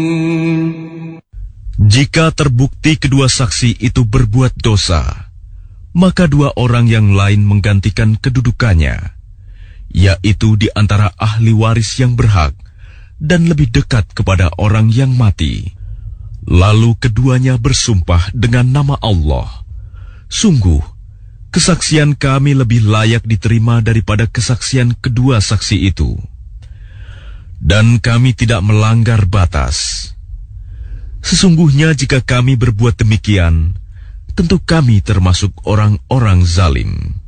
Jika terbukti kedua saksi itu berbuat dosa, maka dua orang yang lain menggantikan kedudukannya, yaitu di antara ahli waris yang berhak dan lebih dekat kepada orang yang mati. Lalu keduanya bersumpah dengan nama Allah, "Sungguh, kesaksian kami lebih layak diterima daripada kesaksian kedua saksi itu. Dan kami tidak melanggar batas. Sesungguhnya jika kami berbuat demikian, tentu kami termasuk orang-orang zalim."